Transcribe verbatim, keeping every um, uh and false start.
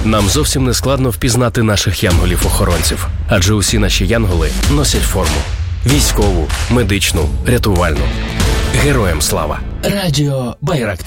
Нам зовсім не складно впізнати наших янголів-охоронців, адже усі наші янголи носять форму. Військову, медичну, рятувальну. Героям слава! Радіо Байрактар.